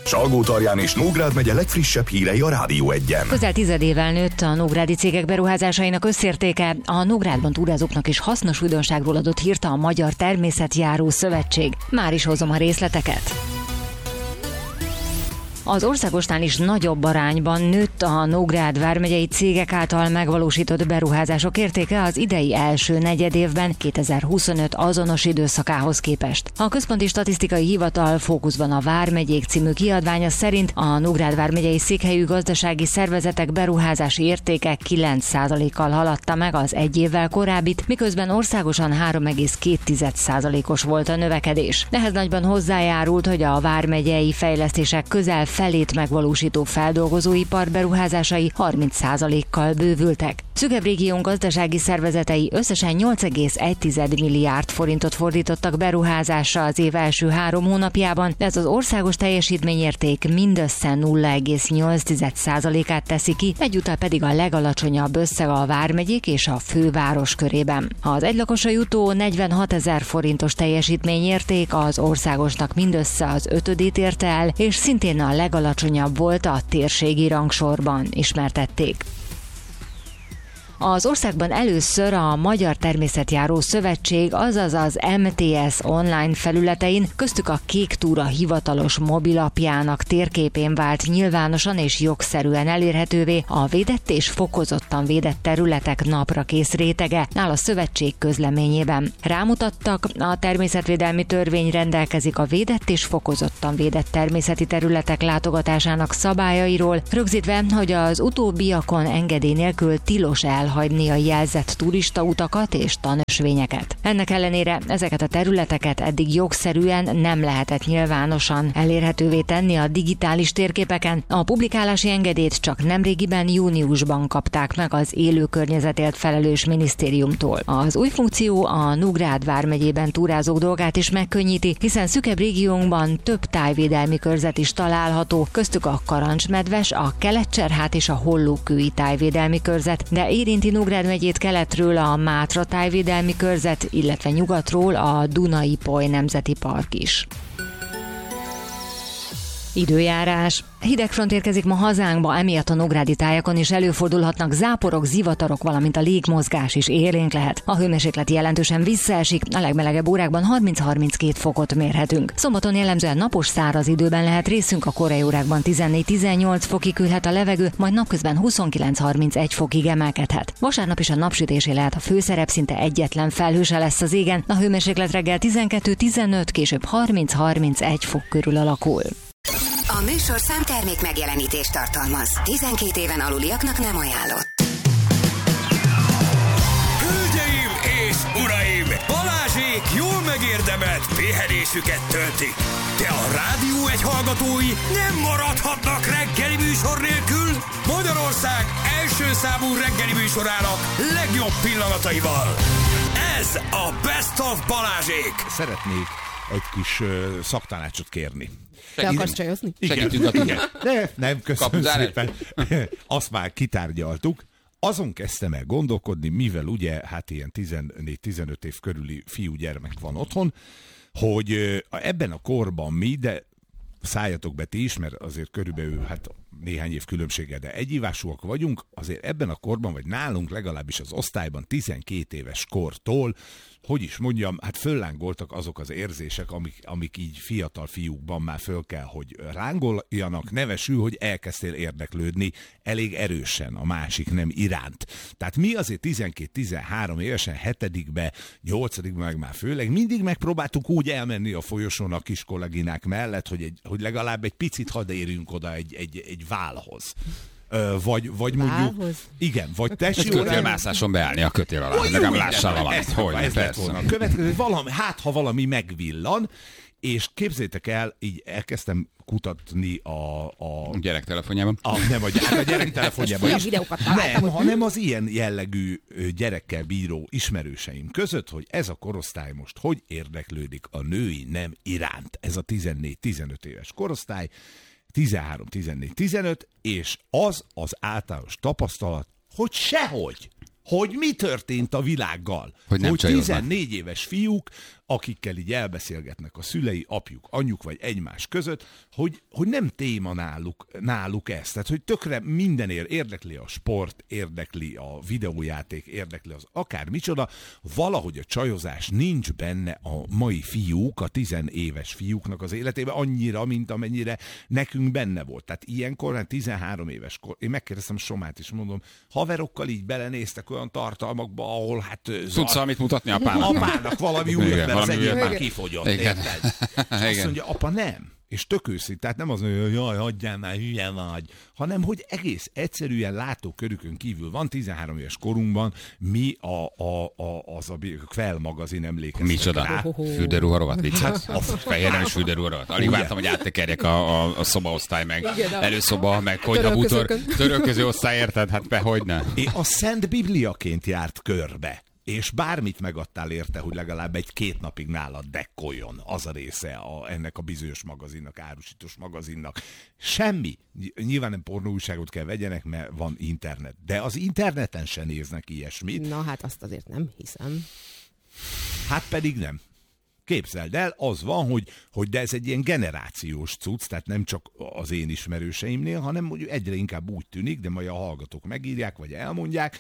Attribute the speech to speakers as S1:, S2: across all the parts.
S1: Salgótarján és Nógrád megye legfrissebb hírei a Rádió Egyen.
S2: Közel 10 évvel nőtt a nógrádi cégek beruházásainak összértéke. A Nógrádban túrázóknak is hasznos újdonságról adott hírt a Magyar Természetjáró Szövetség. Már is hozom a részleteket. Az országosnál is nagyobb arányban nőtt a Nógrád vármegyei cégek által megvalósított beruházások értéke az idei első negyedévben 2025 azonos időszakához képest. A Központi Statisztikai Hivatal Fókuszban a Vármegyék című kiadványa szerint a Nógrád vármegyei székhelyű gazdasági szervezetek beruházási értéke 9%-kal haladta meg az egy évvel korábbit, miközben országosan 3,2%-os volt a növekedés. Ehhez nagyban hozzájárult, hogy a vármegyei fejlesztések közel felét megvalósító feldolgozóipar beruházásai 30%-kal bővültek. Szűkebb régiónk gazdasági szervezetei összesen 8,1 milliárd forintot fordítottak beruházásra az év első 3 hónapjában, de ez az országos teljesítményérték mindössze 0,8%-át teszi ki, egyúttal pedig a legalacsonyabb összeg a vármegyék és a főváros körében. Az egylakosra jutó 46 000 forintos teljesítményérték az országosnak mindössze az 5-ödét érte el, és szintén a legalacsonyabb volt a térségi rangsorban, ismertették. Az országban először a Magyar Természetjáró Szövetség, azaz az MTS online felületein, köztük a Kék Túra hivatalos mobilapjának térképén vált nyilvánosan és jogszerűen elérhetővé a védett és fokozottan védett területek naprakész rétege, áll a szövetség közleményében. Rámutattak, a természetvédelmi törvény rendelkezik a védett és fokozottan védett természeti területek látogatásának szabályairól, rögzítve, hogy az utóbbiakon engedély nélkül tilos elhagyni a jelzett turistautakat és tanösvényeket. Ennek ellenére ezeket a területeket eddig jogszerűen nem lehetett nyilvánosan elérhetővé tenni a digitális térképeken. A publikálási engedélyt csak nemrégiben júniusban kapták meg az élő környezetért felelős minisztériumtól. Az új funkció a Nógrád vármegyében túrázók dolgát is megkönnyíti, hiszen szűkebb régiónkban több tájvédelmi körzet is található, köztük a Karancsmedves, a Kelet-Cserhát és a Hollókői tájvédelmi körzet, de érinti Nógrád megyét keletről a Mátra tájvédelmi körzet, illetve nyugatról a Duna-Ipoly nemzeti park is. Időjárás. Hideg front érkezik ma hazánkba, emiatt a nógrádi tájakon is előfordulhatnak záporok, zivatarok, valamint a légmozgás is élénk lehet. A hőmérséklet jelentősen visszaesik, a legmelegebb órákban 30-32 fokot mérhetünk. Szombaton jellemzően napos, száraz időben lehet részünk, a korai órákban 14-18 fokig küldhet a levegő, majd napközben 29-31 fokig emelkedhet. Vasárnap is a napsütésé lehet a főszerep, szinte egyetlen felhőse lesz az égen, a hőmérséklet reggel 12-15, később 30-31 fok körül alakul.
S3: A műsorszám termék megjelenítést tartalmaz. 12 éven aluliaknak nem ajánlott.
S4: Hölgyeim és uraim! Balázsék jól megérdemelt pihenésüket töltik. De a Rádió Egy hallgatói nem maradhatnak reggeli műsor nélkül. Magyarország első számú reggeli műsorának legjobb pillanataival. Ez a Best of Balázsék.
S5: Szeretnék egy kis szaktanácsot kérni.
S6: Te akarsz csajozni?
S5: Segítünk a Nem, köszönöm szépen. Azt már kitárgyaltuk. Azon kezdtem el gondolkodni, mivel ugye hát ilyen 14-15 év körüli fiúgyermek van otthon, hogy ebben a korban mi, de szálljatok be ti is, mert azért körülbelül hát néhány év különbséggel, de egyívásúak vagyunk, azért ebben a korban, vagy nálunk legalábbis az osztályban 12 éves kortól, hogy is mondjam, hát föllángoltak azok az érzések, amik így fiatal fiúkban már föl kell, hogy lángoljanak, nevesül, hogy elkezdtél érdeklődni elég erősen a másik nem iránt. Tehát mi azért 12-13 évesen, 7-be, 8-be meg már főleg mindig megpróbáltuk úgy elmenni a folyosón a kis kolléginák mellett, hogy legalább egy picit hadd érjünk oda egy válhoz. Vagy mondjuk... Igen, vagy tesi órán...
S7: Kötélmászáson beállni a kötél alá, hogy nekem lássál valamit.
S5: Ez lett volna a következő, valami megvillan, és képzeljétek el, így elkezdtem kutatni a
S7: gyerek telefonjában.
S5: Nem, a gyerek telefonjában is. Nem, hanem az ilyen jellegű gyerekkel bíró ismerőseim között, hogy ez a korosztály most hogy érdeklődik a női nem iránt. Ez a 14-15 éves korosztály, 13-14-15, és az általános tapasztalat, hogy sehogy. hogy mi történt a világgal. Hogy 14 éves fiúk, akikkel így elbeszélgetnek a szülei, apjuk, anyjuk vagy egymás között, hogy nem téma náluk ez. Tehát, hogy tökre mindenért érdekli a sport, érdekli a videójáték, érdekli az akár micsoda, valahogy a csajozás nincs benne a mai fiúk, a 10 éves fiúknak az életében annyira, mint amennyire nekünk benne volt. Tehát ilyenkor, 13 éves kor, én megkérdeztem Somát is, mondom, haverokkal így belenéztek olyan tartalmakba, ahol
S7: tudsz valamit mutatni apának?
S5: Apának valami újat, mert az egyik már kifogyott, érted? Azt mondja, apa nem. És tök őszint, tehát nem az, hogy jaj, hagyjál már, hülye vagy, hanem hogy egész egyszerűen látókörükön kívül van, 13 éves korunkban, mi az a Kvell magazin emlékeztek
S7: micsoda?
S5: rá.
S7: Fürdőruha rovat, vicc. A fehér nem is fürdőruha rovat. Alig vártam, hogy áttekerjek a szobaosztály, meg előszoba, meg konyha bútor, törölköző osztály, érted? Hát hogyne.
S5: Én a Szent Bibliaként járt körbe. És bármit megadtál érte, hogy legalább 1-2 napig nálad dekkoljon, az a része ennek a bizonyos magazinnak, árusítós magazinnak. Semmi. Nyilván nem pornóújságot kell vegyenek, mert van internet. De az interneten se néznek ilyesmit.
S6: Na hát azt azért nem hiszem.
S5: Hát pedig nem. Képzeld el, az van, hogy de ez egy ilyen generációs cucc, tehát nem csak az én ismerőseimnél, hanem mondjuk egyre inkább úgy tűnik, de majd a hallgatók megírják, vagy elmondják,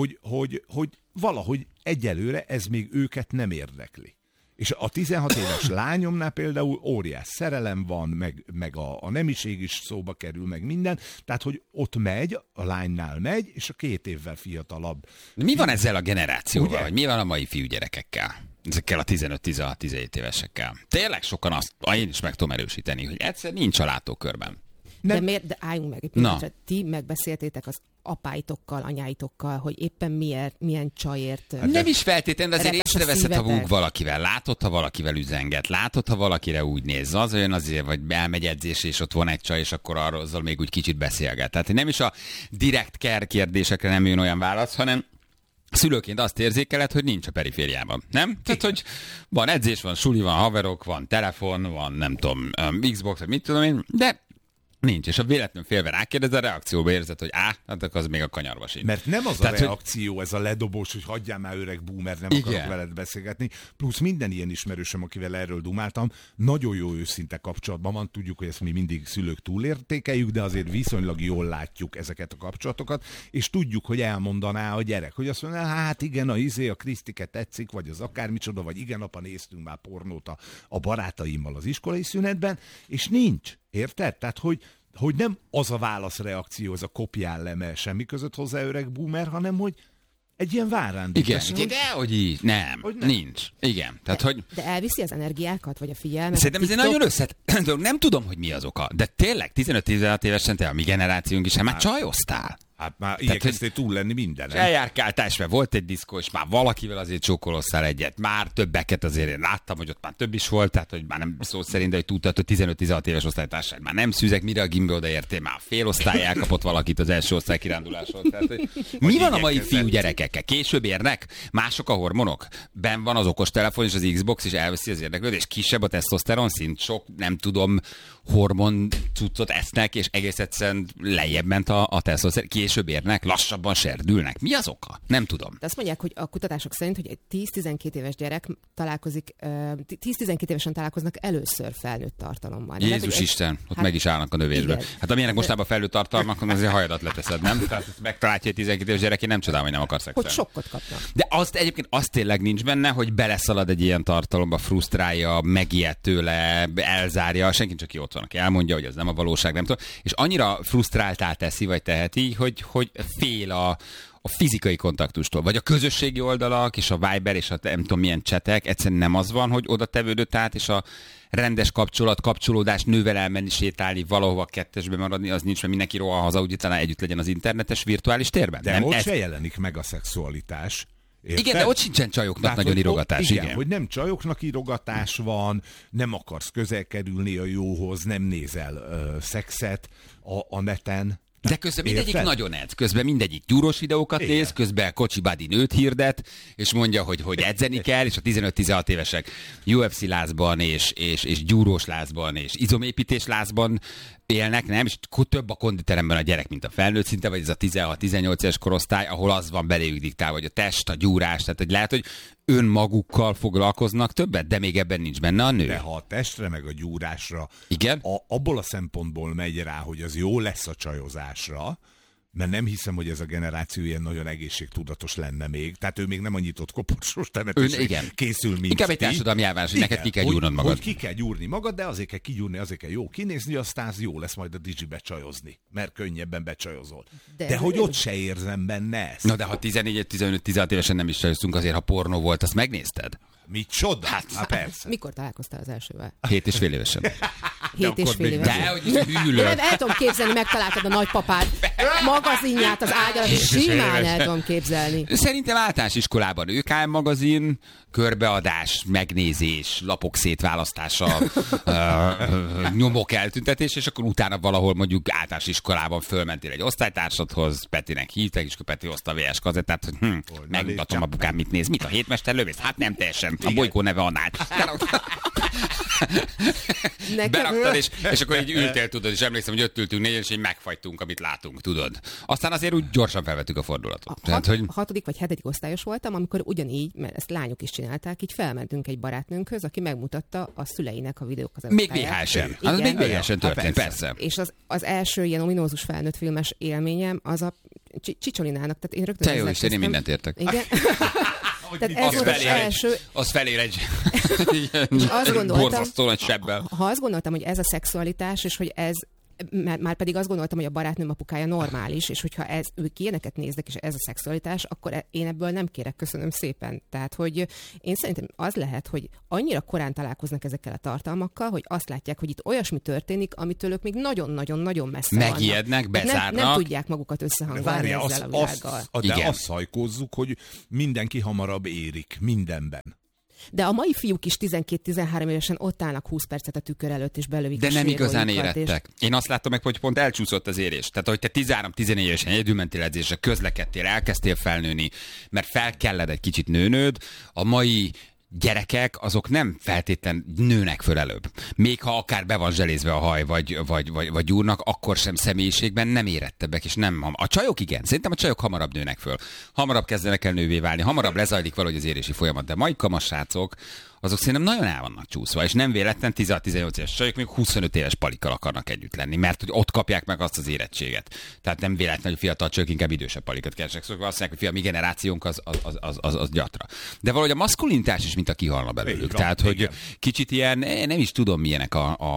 S5: hogy valahogy egyelőre ez még őket nem érdekli. És a 16 éves lányomnál például óriás szerelem van, meg a nemiség is szóba kerül, meg minden, tehát hogy ott megy, a lánynál megy, és a 2 évvel fiatalabb.
S7: Mi van ezzel a generációval,
S5: ugye?
S7: vagy mi van a mai fiúgyerekekkel? Ezekkel a 15-16-17 évesekkel. Tényleg sokan azt, én is meg tudom erősíteni, hogy egyszer nincs a látókörben.
S6: De miért? De álljunk meg egy pillanatra. Ti megbeszéltétek az apáitokkal, anyáitokkal, hogy éppen milyen csajért...
S7: Hát nem is feltétlenül, de azért észreveszed, ha búg valakivel. Látod, ha valakivel üzenget. Látod, ha valakire úgy néz. Az olyan azért, vagy elmegy edzés, és ott van egy csaj, és akkor arról azzal még úgy kicsit beszélget. Tehát nem is a direkt kérdésekre nem jön olyan válasz, hanem szülőként azt érzékeled, hogy nincs a perifériában. Nem? Tehát, hogy van edzés, van suli, van haverok, van telefon, van nem tudom, Xbox, vagy mit tudom én, de nincs. És ha véletlenül félve rákérdez, a reakcióba érzed, hogy hát az még a kanyarba sincs.
S5: Mert nem az tehát, a reakció, ez a ledobós, hogy hagyjál már öreg boomer, nem akarok veled beszélgetni. Plusz minden ilyen ismerősöm, akivel erről dumáltam, nagyon jó őszinte kapcsolatban van. Tudjuk, hogy ezt mi mindig szülők túlértékeljük, de azért viszonylag jól látjuk ezeket a kapcsolatokat, és tudjuk, hogy elmondaná a gyerek, hogy azt mondja, hát igen, a Krisztike tetszik, vagy az akármicsoda, vagy igen, apa, néztünk már pornót a barátaimmal az iskolai szünetben, és nincs. Érted? Tehát, hogy nem az a válaszreakció, ez a kopjál leme semmi között hozzá öreg boomer, hanem hogy egy ilyen várándik.
S7: Igen, dehogy így. Nem, nincs. Igen. Tehát,
S6: de elviszi az energiákat, vagy a figyelmet?
S7: Szerintem ez egy nagyon összetett. Nem tudom, hogy mi az oka, de tényleg 15-16 évesen te a mi generációnk is, már csajoztál.
S5: Hát már igyekeztél túl lenni minden.
S7: Eljárkáltál, és volt egy diszkó, és már valakivel azért csókolóztál egyet. Már többeket azért én láttam, hogy ott már több is volt, tehát hogy már nem szó szerint, de hogy tudtad, hogy 15-16 éves osztálytársaság már nem szűzek, mire a gimbe odaértél, már fél osztály elkapott valakit az első osztály kiránduláson. Tehát, hogy mi van a mai fiú gyerekekkel? Később érnek? Mások a hormonok? Ben van az okostelefon és az Xbox, és elveszi az érdeklődést, kisebb a tesztoszteron szint, sok, nem tudom, hormon cuccot esznek, és egész egyszerűen lejjebb ment a tesztoszteron. Később érnek, lassabban serdülnek. Mi az oka? Nem tudom.
S6: De azt mondják, hogy a kutatások szerint, hogy egy 10-12 éves gyerek találkozik, 10-12 évesen találkoznak először felnőtt tartalommal.
S7: Jézus Isten, ott meg is állnak a növésbe.
S6: Igen.
S7: Hát amilyenek mostában felnőtt tartalmak, azért hajadat leteszed, nem? Tehát megtalálja egy 12 éves gyerek, én nem csodálom, hogy nem akar szexelni.
S6: Hogy sokkot kapnak.
S7: De egyébként az tényleg nincs benne, hogy beleszalad egy ilyen tartalomba, frusztrálja, megijed tőle, elzárja, senki csak ki ott van, aki elmondja, hogy ez nem a valóság, nem tudom. És annyira frusztráltá teszi, vagy teheti, hogy fél a fizikai kontaktustól, vagy a közösségi oldalak, és a Viber, és a nem tudom milyen csetek, egyszerűen nem az van, hogy oda tevődött át, és a rendes kapcsolódás, nővel elmenni, sétálni, valahova kettesbe maradni, az nincs, mert mindenki rohan haza, úgy talán együtt legyen az internetes virtuális térben.
S5: De nem, ott se jelenik meg a szexualitás.
S7: Érted? Igen, de ott sincsen csajoknak tehát, nagyon írogatás.
S5: Igen, hogy nem csajoknak írogatás van, nem akarsz közel kerülni a jóhoz, nem nézel szexet a neten.
S7: De közben mindegyik nagyon edz, közben mindegyik gyúrós videókat néz, közben Kocsi Badi nőt hirdet, és mondja, hogy edzeni kell, és a 15-16 évesek UFC lázban, és gyúrós lázban, és izomépítés lázban élnek, nem? És több a konditeremben a gyerek, mint a felnőtt szinte, vagy ez a 16-18 éves korosztály, ahol az van beléjük diktálva, vagy a test, a gyúrás, tehát hogy lehet, hogy önmagukkal foglalkoznak többet, de még ebben nincs benne a nő.
S5: De ha a testre meg a gyúrásra
S7: igen?
S5: Abból a szempontból megy rá, hogy az jó lesz a csajozásra, mert nem hiszem, hogy ez a generáció ilyen nagyon egészségtudatos lenne még. Tehát ő még nem annyit ott koporsós temetőség készül, mint
S7: inkább egy társadalmi elvárás, hogy neked ki kell gyúrnod magad.
S5: Hogy ki kell gyúrni magad, de azért kell kigyúrni, azért kell jó kinézni, aztán az jó lesz majd a Digibe csajozni, mert könnyebben becsajozol. De hogy ott se érzem benne ezt.
S7: Na de ha 14-15-16 évesen nem is csajoztunk, azért ha pornó volt, azt megnézted?
S5: Micsoda? Hát persze.
S6: Mikor találkoztál az elsővel?
S7: 7,5 évesen.
S6: 7,5 évesen.
S7: De, hogy hűlök.
S6: Nem, el tudom képzelni, megtaláltad a nagypapád magazinját az ágyal, és simán el tudom képzelni.
S7: Szerintem általános iskolában ÖKM magazin, körbeadás, megnézés, lapok szétválasztása, nyomok eltüntetés, és akkor utána valahol mondjuk általános iskolában fölmentél egy osztálytársadhoz, Petinek hívták, és akkor Peti hozta a VS kazettát, hogy megmutatom apukám, mit néz. Mit a hétmester lövész? Hát nem teljesen. A bolygó neve annál. Beraktad, és akkor így ültél, tudod, és emlékszem, hogy ott ültünk négyen, és így megfagytunk, amit látunk, tudod. Aztán azért úgy gyorsan felvettük a fordulatot.
S6: Hatodik vagy hetedik osztályos voltam, amikor ugyanígy, mert ezt lányok is csinálták, így felmentünk egy barátnőnkhöz, aki megmutatta a szüleinek a videókazettáját.
S7: Még VHS-en. Az még VHS-en történt, persze.
S6: És az első ilyen ominózus felnőtt filmes élményem az a Csicsolinának, tehát én rögtön...
S7: Te jó Isten, én mindent értek.
S6: Igen. Tehát ez volt az első...
S7: Az felér egy
S6: borzasztó
S7: nagy sebbel.
S6: Ha azt gondoltam, hogy ez a szexualitás, és hogy ez már pedig azt gondoltam, hogy a barátnőm apukája normális, és hogyha ők ilyeneket néznek, és ez a szexualitás, akkor én ebből nem kérek, köszönöm szépen. Tehát, hogy én szerintem az lehet, hogy annyira korán találkoznak ezekkel a tartalmakkal, hogy azt látják, hogy itt olyasmi történik, amitől ők még nagyon-nagyon-nagyon messze
S7: megijednek, bezárnak.
S6: Nem tudják magukat összehangolni ezzel a világgal.
S5: De azt hajkózzuk, hogy mindenki hamarabb érik mindenben.
S6: De a mai fiúk is 12-13 évesen ott állnak 20 percet a tükör előtt, és belövik.
S7: De nem igazán érettek. Én azt látom meg, hogy pont elcsúszott az érés. Tehát, hogy te 13-14 évesen egyedül mentél edzésre, közlekedtél, elkezdtél felnőni, mert fel kellett egy kicsit nőnöd, a mai gyerekek, azok nem feltétlen nőnek föl előbb. Még ha akár be van zselézve a haj, vagy gyúrnak, akkor sem személyiségben nem érettebbek, és nem a csajok igen. Szerintem a csajok hamarabb nőnek föl. Hamarabb kezdenek el nővé válni, hamarabb lezajlik valahogy az érési folyamat. De mai kamassrácok, azok szerintem nagyon el vannak csúszva, és nem véletlen 16-18 éves csajok még 25 éves palikkal akarnak együtt lenni, mert hogy ott kapják meg azt az érettséget. Tehát nem véletlen, hogy fiatal csajok inkább idősebb palikat keresnek. Szóval azt mondják, hogy mi generációnk az gyatra. De valahogy a maszkulinitás is mint a kihalna belőlük. Tehát, hogy kicsit ilyen, nem is tudom milyenek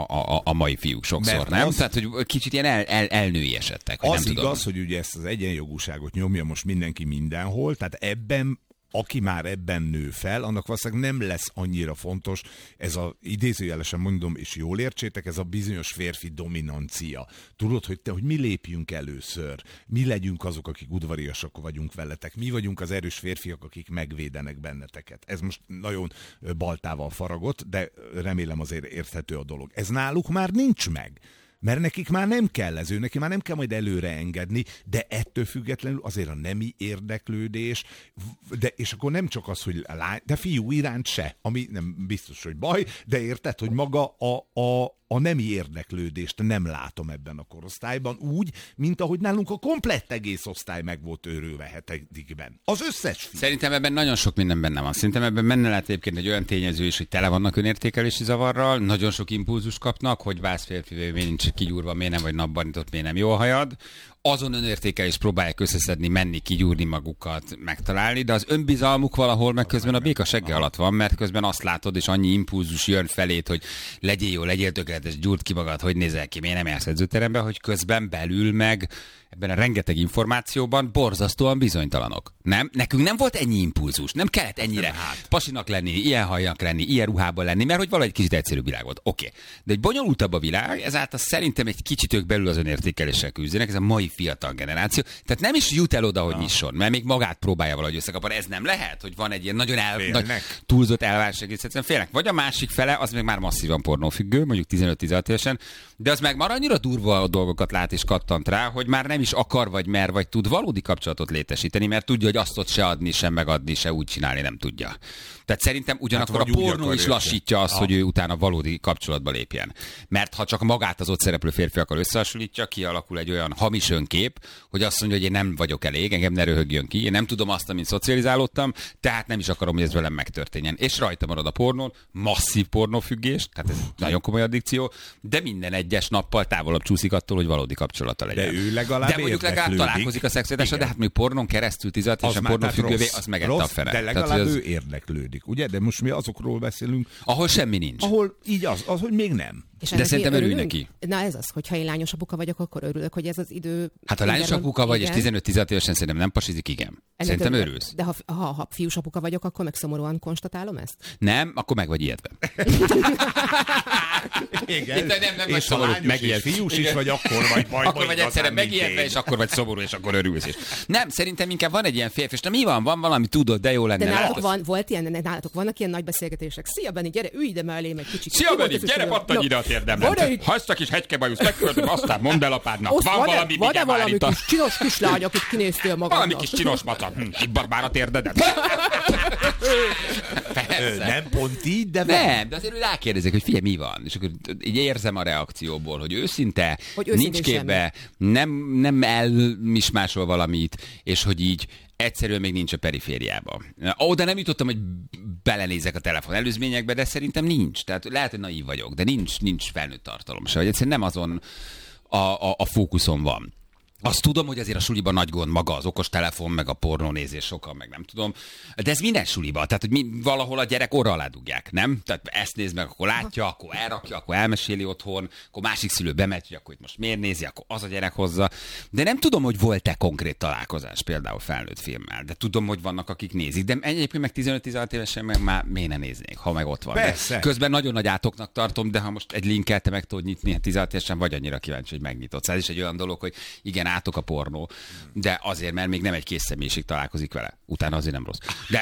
S7: a mai fiúk sokszor, nem? Tehát, hogy kicsit ilyen elnői esettek.
S5: Az nem igaz, hogy ugye ezt az egyenjogúságot nyomja most mindenki mindenhol, tehát ebben aki már ebben nő fel, annak valószínűleg nem lesz annyira fontos, ez a idézőjelesen mondom, és jól értsétek, ez a bizonyos férfi dominancia. Tudod, hogy mi lépjünk először, mi legyünk azok, akik udvariasak vagyunk veletek, mi vagyunk az erős férfiak, akik megvédenek benneteket. Ez most nagyon baltával faragott, de remélem azért érthető a dolog. Ez náluk már nincs meg. Mert nekik már nem kell ez, neki már nem kell majd előre engedni, de ettől függetlenül azért a nemi érdeklődés, és akkor nem csak az, hogy lány, de fiú iránt se, ami nem biztos, hogy baj, de érted, hogy maga a nemi érdeklődést nem látom ebben a korosztályban úgy, mint ahogy nálunk a komplett egész osztály meg volt őrülve hetedikben. Az összes fiú.
S7: Szerintem ebben nagyon sok minden benne van. Szerintem ebben benne lehet egyébként egy olyan tényező is, hogy tele vannak önértékelési zavarral, nagyon sok impulzus kapnak, hogy válsz férfivé, miért nincs kigyúrva, miért nem vagy napbanított, miért nem jó a hajad. Azon önértékelést próbálják összeszedni, menni, kigyúrni magukat, megtalálni, de az önbizalmuk valahol meg közben a béka segge alatt van, mert közben azt látod, és annyi impulzus jön felét, hogy legyél jó, legyél tökéletes, gyúrd ki magad, hogy nézel ki, miért nem jársz edzőterembe, hogy közben belül meg ebben a rengeteg információban borzasztóan bizonytalanok. Nem? Nekünk nem volt ennyi impulzus, nem kellett ennyire pasinak lenni, ilyen hajnak lenni, ilyen ruhában lenni, mert hogy valahogy kicsit egyszerűbb világ volt. Oké. De egy bonyolultabb a világ, ezáltal szerintem egy kicsit ők belül az önértékeléssel küzdenek, ez a mai fiatal generáció, tehát nem is jut el oda, hogy nyisson, mert még magát próbálja valahogy összekaparni. Ez nem lehet, hogy van egy ilyen nagyon nagy túlzott elvárás, egyszerűen félnek. Vagy a másik fele, az még már masszívan pornófüggő, mondjuk 15-16 évesen, de az meg már annyira durva dolgokat lát és kattant rá, hogy már nem is akar, vagy mer, vagy tud valódi kapcsolatot létesíteni, mert tudja, hogy azt ott se adni, sem megadni, se úgy csinálni nem tudja. Tehát szerintem ugyanakkor a pornó is lassítja azt, hogy ő utána valódi kapcsolatba lépjen. Mert ha csak magát az ott szereplő férfiakkal összehasonlítja, kialakul egy olyan hamis önkép, hogy azt mondja, hogy én nem vagyok elég, engem ne röhögjön ki, én nem tudom azt, amint szocializálódtam, tehát nem is akarom, hogy ez velem megtörténjen. És rajta marad a pornón, masszív pornófüggés, tehát ez nagyon komoly addikció, de minden egyes nappal távolabb csúszik attól, hogy valódi kapcsolata legyen.
S5: De ő legalább
S7: de mondjuk legalább találkozik a szexualitással, de hát még pornón keresztül 16 évesen pornófüggővé, az megette a fene.
S5: De legalább ő érdeklődik, ugye? De most mi azokról beszélünk,
S7: ahol semmi nincs.
S5: Ahol így az, hogy még nem.
S7: De szerintem örül neki.
S6: Na ez az, hogyha én lányos apuka vagyok, akkor örülök, hogy ez az idő...
S7: Hát ha lányos apuka vagy, és 15-16 évesen szerintem nem pasizik, igen. Szerintem örülsz.
S6: De ha fiús apuka vagyok, akkor meg szomorúan konstatálom ezt?
S7: Nem, akkor meg vagy ijedve.
S5: Igen.
S7: Nem
S5: és ha lányos és fiús is vagy, akkor vagy majd.
S7: Akkor vagy egyszerűen megijedve, és akkor vagy szomorú, és akkor örülsz is. Nem, szerintem inkább van egy ilyen férfi, és mi van valami, tudod, de jó lenne.
S6: De nálatok vannak ilyen nagy beszélgetések. Szia, Benni, gyere, ülj ide mellé, meg kicsit.
S7: Szia, Benni, gyere, pattanj ide a térdemben. Ha ezt a kis hegykebajusz megkördöm, aztán mondd el apádnak. Van-e valami
S6: kis csinos kislány, akit kinéztél magadnak?
S7: Valami kis csinos macat. Hibbar már a térdedet.
S5: Nem pont így, de
S7: nem, de azért rákérdezik, hogy figyelj, mi van. És akkor így érzem a reakcióból, hogy őszinte, nincs képbe, nem elmismásol valamit, és hogy így egyszerűen még nincs a perifériába. De nem jutottam, hogy belenézek a telefon előzményekbe, de szerintem nincs. Tehát lehet, hogy naív vagyok, de nincs felnőtt tartalom se. Vagy egyszerűen nem azon a fókuszon van. Azt tudom, hogy azért a suliban nagy gond maga az okostelefon, meg a pornónézés sokan, meg nem tudom. De ez minden suliban. Tehát, hogy valahol a gyerek orra alá dugják, nem? Tehát ezt néz meg, akkor látja, akkor elrakja, akkor elmeséli otthon, akkor másik szülő bemegy, hogy akkor itt most miért nézi, akkor az a gyerek hozza. De nem tudom, hogy volt-e konkrét találkozás például felnőtt filmmel. De tudom, hogy vannak, akik nézik. De egyébként meg 15-16 évesen meg már miért ne néznék, ha meg ott van. Közben nagyon nagy átoknak tartom, de ha most egy linkkel te meg tudod nyitni 16 évesen, vagy annyira kíváncsi, hogy megnyitod. Szóval ez is egy olyan dolog, hogy igen, átok a pornó, de azért, mert még nem egy kész személyiség találkozik vele. Utána azért nem rossz. De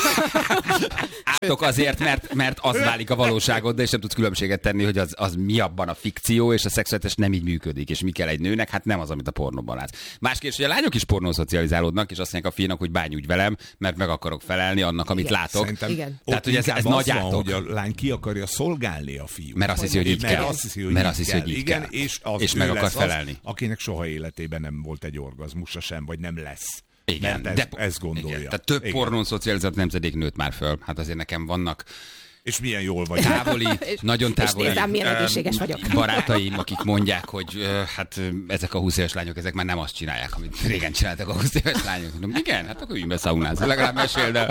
S7: átok azért, mert az válik a valóságod, de és nem tudsz különbséget tenni, hogy az mi abban a fikció, és a szexualitás nem így működik, és mi kell egy nőnek, hát nem az, amit a pornóban látsz. Másképp, hogy a lányok is pornószocializálódnak, és azt mondják a fiúnak, hogy bánj úgy velem, mert meg akarok felelni annak, amit látok.
S5: Szerintem
S7: tehát, hogy ez nagy átok.
S5: Hogy a lány ki akarja szolgálni a fiút.
S7: Mert azt hiszi, hogy így kell. Mert azt hiszi, hogy így kell. És meg akar felelni.
S5: Akinek soha életében nem volt egy orgazmusa sem, vagy nem lesz.
S7: Igen,
S5: de ezt gondolja.
S7: Igen. Tehát több pornón szocializált nemzedék nőtt már föl. Hát azért nekem vannak
S5: és milyen jól vagy.
S7: Nagyon távoli
S6: és milyen egészséges vagyok.
S7: Barátaim, akik mondják, hogy hát ezek a 20 éves lányok, ezek már nem azt csinálják, amit régen csináltak a 20 éves lányok. Igen, hát akkor üljünk be szaunázni. Legalább meséld el.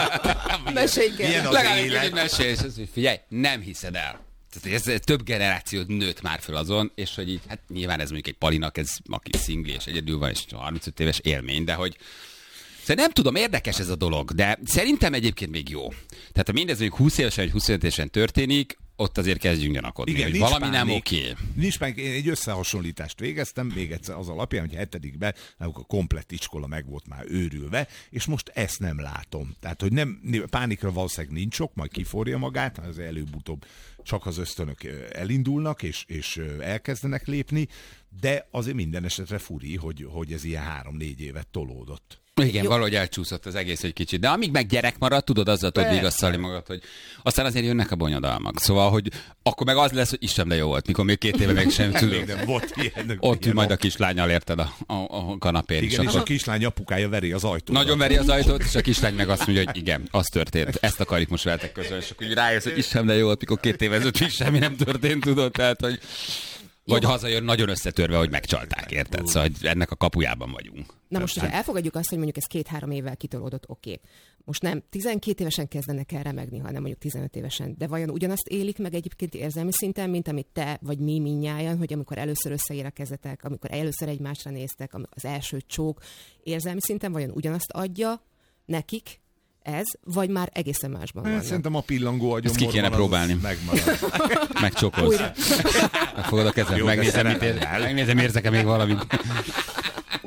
S6: Mesélj el.
S7: Legalább mesélj. Figyelj, nem hiszed el. Tehát ez több generáció nőtt már föl azon, és hogy így, hát nyilván ez mondjuk egy palinak, ez aki szingli és egyedül van, és 35 éves élmény, de hogy nem tudom, érdekes ez a dolog, de szerintem egyébként még jó. Tehát ha mindez mondjuk 20 évesen vagy 25 évesen történik, ott azért kezdjünk gyanakodni, igen, hogy valami pánik, nem oké.
S5: Nincs meg, én egy összehasonlítást végeztem, még egyszer az alapján, hogy 7-ben a komplett iskola meg volt már őrülve, és most ezt nem látom. Tehát, hogy nem, pánikra valószínűleg nincs sok, majd kiforja magát, az előbb-utóbb csak az ösztönök elindulnak, és elkezdenek lépni, de azért minden esetre furi, hogy ez ilyen 3-4 évet tolódott.
S7: Igen, jó. Valahogy elcsúszott az egész egy kicsit. De amíg meg gyerek marad, tudod, azzal tudod vigasztalni magad, hogy aztán azért jönnek a bonyodalmak. Szóval, hogy akkor meg az lesz, hogy Isten, de jó volt, mikor még 2 éve meg sem tudod. Ott ül majd a kislányal, érted a kanapén.
S5: Igen, és a kislány apukája veri az ajtót.
S7: Nagyon veri az ajtót, és a kislány meg azt mondja, hogy igen, az történt. Ezt akarjuk most veletek közön. És akkor rájössz, hogy Isten, de jó volt, mikor 2 éve ezelőtt semmi nem történt, tudod. Tehát, hogy vagy hazajön nagyon összetörve, hogy megcsalták, érted? Szóval ennek a kapujában vagyunk.
S6: Na most, hogyha elfogadjuk azt, hogy mondjuk ez 2-3 évvel kitolódott, oké. Most nem 12 évesen kezdenek el remegni, hanem mondjuk 15 évesen. De vajon ugyanazt élik meg egyébként érzelmi szinten, mint amit te vagy mi mindnyájan, hogy amikor először összeérekezzetek, amikor először egymásra néztek, az első csók érzelmi szinten vajon ugyanazt adja nekik, ez, vagy már egészen másban van.
S5: Szerintem a pillangó agyomban
S7: ezt ki kéne próbálni.
S5: Megmarad.
S7: Megcsokolsz. Megfogod a kezed, megnézem, érzek-e még valamit.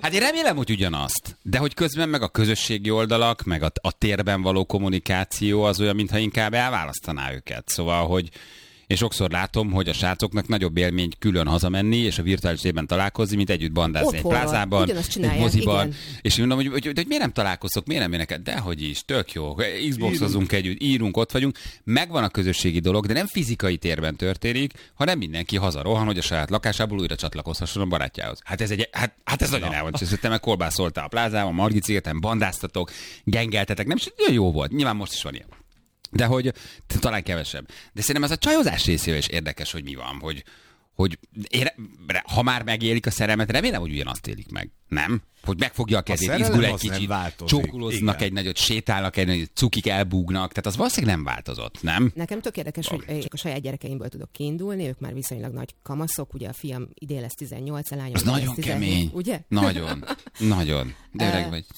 S7: Hát én remélem, hogy ugyanazt. De hogy közben meg a közösségi oldalak, meg a térben való kommunikáció az olyan, mintha inkább elválasztaná őket. Szóval, hogy én sokszor látom, hogy a srácoknak nagyobb élmény külön hazamenni, és a virtuális térben találkozni, mint együtt bandázni egy plázában, egy moziban. Igen. És én mondom, hogy miért nem találkoztok, miért nem énekel? Dehogy is, tök jó. Xboxozunk együtt, írunk, ott vagyunk. Megvan a közösségi dolog, de nem fizikai térben történik, hanem mindenki hazarohan, hogy a saját lakásából újra csatlakozhasson a barátjához. Hát ez nagyon el van. Te meg kolbászoltál a plázában, Margit szigeten, bandáztatok, gengeltetek, nem is nagyon jó volt. Nyilván most is van ilyen. De hogy talán kevesebb. De szerintem ez a csajozás részével is érdekes, hogy mi van, hogy ha már megélik a szerelmet, remélem, hogy ugyanazt élik meg. Nem? Hogy megfogja a kezét, izgul egy kicsit, csókolóznak egy nagyot, sétálnak egy nagyot, cukik elbúgnak, tehát az valószínűleg nem változott, nem?
S6: Nekem tök érdekes, hogy a saját gyerekeimből tudok kiindulni, ők már viszonylag nagy kamaszok, ugye a fiam idén lesz 18, a lányom
S7: az nagyon 17, kemény.
S6: Ugye?
S7: Nagyon. De öreg vagy.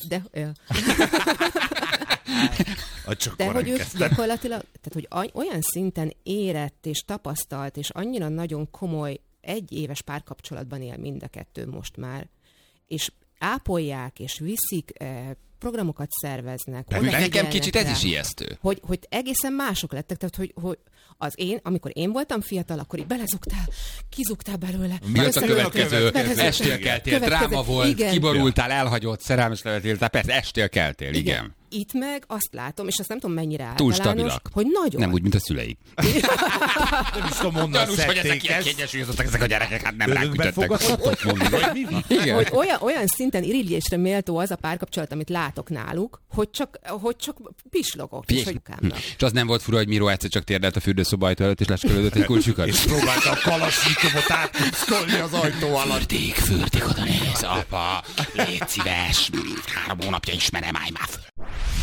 S6: De hogy ők gyakorlatilag, tehát hogy olyan szinten érett és tapasztalt, és annyira nagyon komoly egyéves párkapcsolatban él mind a kettő most már, és ápolják, és viszik, programokat szerveznek.
S7: Nekem kicsit ez is ijesztő.
S6: Hogy egészen mások lettek, tehát hogy amikor én voltam fiatal, akkor így belezugtál, kizugtál belőle.
S7: Mi a következő? Estél keltél, dráma volt, igen. Kiborultál, elhagyott, szerelmes levetél, persze estél keltél, igen.
S6: Itt meg azt látom, és azt nem tudom mennyire általános, hogy nagyon.
S7: Nem úgy, mint a szüleik.
S5: Nem is tudom, onnan
S7: szedték hogy ezek ilyen kiegyensúlyozottak ezek a gyerekek, hát nem ránk ütöttek.
S6: Hogy olyan szinten irigylésre méltó az a párkapcsolat, amit látok náluk, hogy csak pislogok. És
S7: az nem volt fura, hogy Miró egyszer csak térdelt a fürdőszoba ajtó előtt, és leskelődött egy kulcsukat?
S5: És próbálta a kalasnyikovot átkuszkolni az ajtó alatt.
S7: Fürdik, oda néz, apa, légy szíves, 3 hónapja ismerem, állj már föl.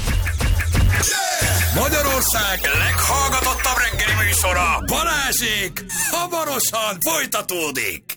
S4: Magyarország leghallgatottabb reggeli műsora, Balázsék hamarosan folytatódik.